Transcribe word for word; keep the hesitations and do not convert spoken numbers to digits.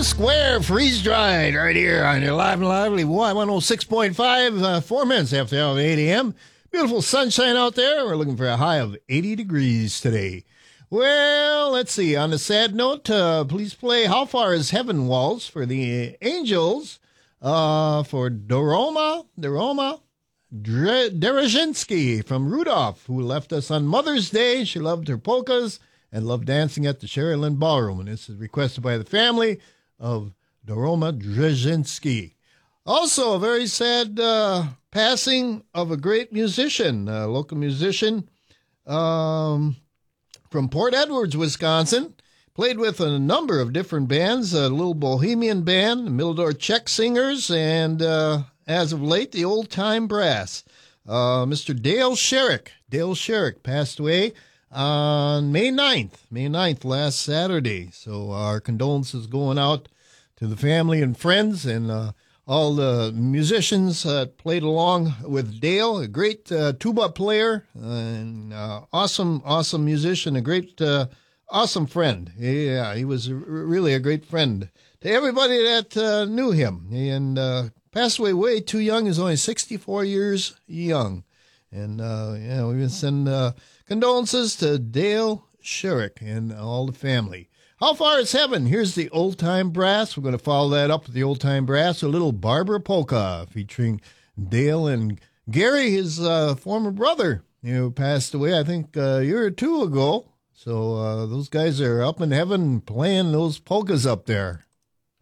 Square freeze dried right here on your live and lively one oh six point five, uh, four minutes after the hour of eight a.m. Beautiful sunshine out there. We're looking for a high of eighty degrees today. Well, let's see. On a sad note, uh, please play How Far Is Heaven Waltz for the Angels uh, for Doroma, Doroma Dre- Derezinski from Rudolph, who left us on Mother's Day. She loved her polkas and loved dancing at the Sherryland Ballroom. And this is requested by the family of Doroma Drzezinski. Also, a very sad uh, passing of a great musician, a local musician um, from Port Edwards, Wisconsin. Played with a number of different bands, a little bohemian band, Mildor Czech Singers, and uh, as of late, the Old Time Brass. Uh, Mister Dale Sherrick. Dale Sherrick passed away on May ninth, May ninth, last Saturday. So our condolences going out to the family and friends and uh, all the musicians that uh, played along with Dale, a great uh, tuba player, and uh, awesome, awesome musician, a great, uh, awesome friend. Yeah, he was really a great friend to everybody that uh, knew him. And uh, passed away way too young. He was only sixty-four years young. And, uh, yeah, we send uh, condolences to Dale Sherrick and all the family. How Far Is Heaven? Here's the Old Time Brass. We're going to follow that up with the Old Time Brass, a little Barbara Polka, featuring Dale and Gary, his uh, former brother, who passed away, I think, uh, a year or two ago. So uh, those guys are up in heaven playing those polkas up there.